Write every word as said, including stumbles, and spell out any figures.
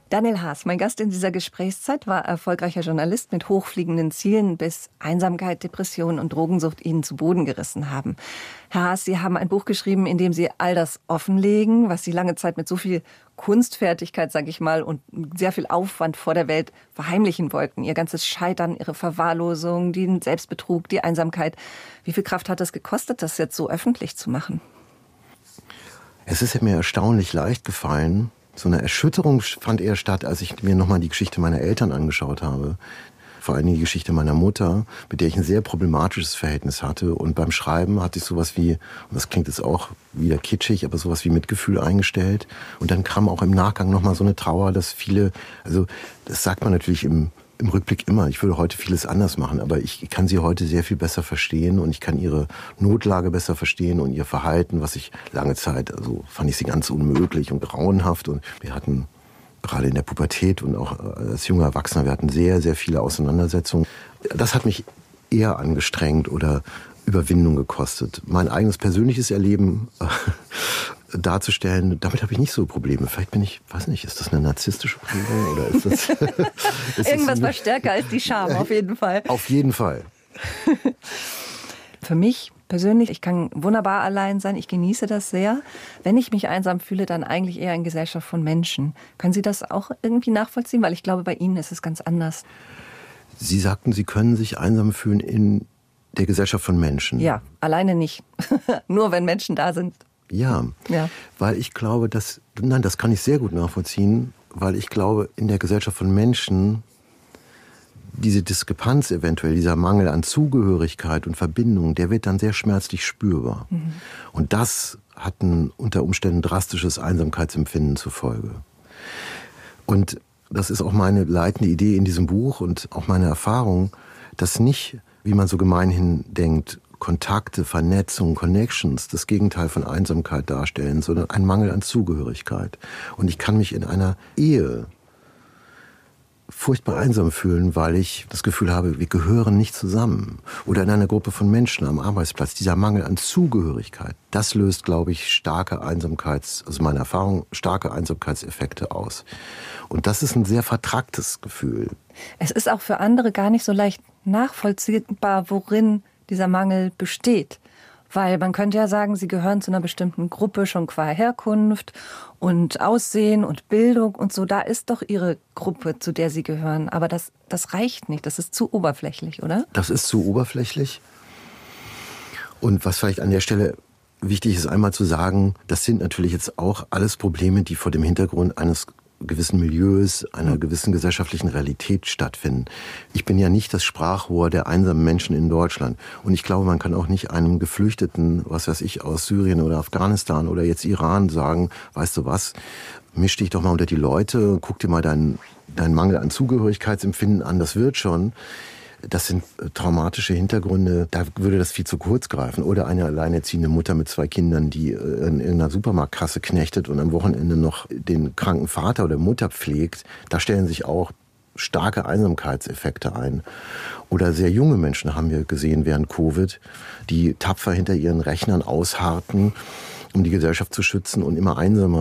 Daniel Haas, mein Gast in dieser Gesprächszeit, war erfolgreicher Journalist mit hochfliegenden Zielen, bis Einsamkeit, Depression und Drogensucht ihn zu Boden gerissen haben. Herr Haas, Sie haben ein Buch geschrieben, in dem Sie all das offenlegen, was Sie lange Zeit mit so viel Kunstfertigkeit, sage ich mal, und sehr viel Aufwand vor der Welt verheimlichen wollten. Ihr ganzes Scheitern, Ihre Verwahrlosung, den Selbstbetrug, die Einsamkeit. Wie viel Kraft hat es gekostet, das jetzt so öffentlich zu machen? Es ist mir erstaunlich leicht gefallen. So eine Erschütterung fand eher statt, als ich mir nochmal die Geschichte meiner Eltern angeschaut habe. Vor allem die Geschichte meiner Mutter, mit der ich ein sehr problematisches Verhältnis hatte. Und beim Schreiben hatte ich sowas wie, und das klingt jetzt auch wieder kitschig, aber sowas wie Mitgefühl eingestellt. Und dann kam auch im Nachgang nochmal so eine Trauer, dass viele, also das sagt man natürlich im, im Rückblick immer, ich würde heute vieles anders machen, aber ich kann sie heute sehr viel besser verstehen und ich kann ihre Notlage besser verstehen und ihr Verhalten, was ich lange Zeit, also fand ich sie ganz unmöglich und grauenhaft. Und wir hatten gerade in der Pubertät und auch als junger Erwachsener, wir hatten sehr, sehr viele Auseinandersetzungen. Das hat mich eher angestrengt oder Überwindung gekostet. Mein eigenes persönliches Erleben äh, darzustellen, damit habe ich nicht so Probleme. Vielleicht bin ich, weiß nicht, ist das eine narzisstische Prägung oder ist das... ist Irgendwas das war stärker als die Scham, auf jeden Fall. Auf jeden Fall. Für mich persönlich, ich kann wunderbar allein sein, ich genieße das sehr. Wenn ich mich einsam fühle, dann eigentlich eher in Gesellschaft von Menschen. Können Sie das auch irgendwie nachvollziehen? Weil ich glaube, bei Ihnen ist es ganz anders. Sie sagten, Sie können sich einsam fühlen in der Gesellschaft von Menschen. Ja, alleine nicht. Nur wenn Menschen da sind. Ja, ja, weil ich glaube, dass, nein, das kann ich sehr gut nachvollziehen, weil ich glaube, in der Gesellschaft von Menschen diese Diskrepanz eventuell, dieser Mangel an Zugehörigkeit und Verbindung, der wird dann sehr schmerzlich spürbar. Mhm. Und das hat ein unter Umständen drastisches Einsamkeitsempfinden zur Folge. Und das ist auch meine leitende Idee in diesem Buch und auch meine Erfahrung, dass nicht, wie man so gemeinhin denkt, Kontakte, Vernetzung, Connections das Gegenteil von Einsamkeit darstellen, sondern ein Mangel an Zugehörigkeit. Und ich kann mich in einer Ehe furchtbar einsam fühlen, weil ich das Gefühl habe, wir gehören nicht zusammen. Oder in einer Gruppe von Menschen am Arbeitsplatz. Dieser Mangel an Zugehörigkeit, das löst, glaube ich, starke Einsamkeits, also meine Erfahrung, starke Einsamkeitseffekte aus. Und das ist ein sehr vertracktes Gefühl. Es ist auch für andere gar nicht so leicht nachvollziehbar, worin dieser Mangel besteht. Weil man könnte ja sagen, sie gehören zu einer bestimmten Gruppe schon qua Herkunft und Aussehen und Bildung und so. Da ist doch ihre Gruppe, zu der sie gehören. Aber das, das reicht nicht. Das ist zu oberflächlich, oder? Das ist zu oberflächlich. Und was vielleicht an der Stelle wichtig ist, einmal zu sagen, das sind natürlich jetzt auch alles Probleme, die vor dem Hintergrund eines gewissen Milieus, einer gewissen gesellschaftlichen Realität stattfinden. Ich bin ja nicht das Sprachrohr der einsamen Menschen in Deutschland. Und ich glaube, man kann auch nicht einem Geflüchteten, was weiß ich, aus Syrien oder Afghanistan oder jetzt Iran sagen, weißt du was, misch dich doch mal unter die Leute, guck dir mal deinen, deinen Mangel an Zugehörigkeitsempfinden an, das wird schon. Das sind traumatische Hintergründe, da würde das viel zu kurz greifen. Oder eine alleinerziehende Mutter mit zwei Kindern, die in einer Supermarktkasse knechtet und am Wochenende noch den kranken Vater oder Mutter pflegt. Da stellen sich auch starke Einsamkeitseffekte ein. Oder sehr junge Menschen haben wir gesehen während Covid, die tapfer hinter ihren Rechnern ausharrten, um die Gesellschaft zu schützen und immer einsamer